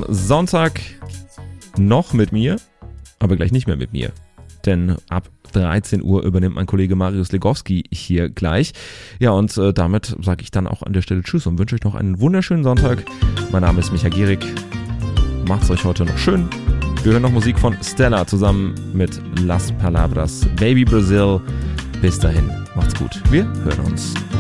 am Sonntag noch mit mir, aber gleich nicht mehr mit mir. Denn ab 13 Uhr übernimmt mein Kollege Marius Legowski hier gleich. Ja, und damit sage ich dann auch an der Stelle Tschüss und wünsche euch noch einen wunderschönen Sonntag. Mein Name ist Micha Gierig. Macht's euch heute noch schön. Wir hören noch Musik von Stella zusammen mit Las Palabras Baby Brazil. Bis dahin, macht's gut. Wir hören uns.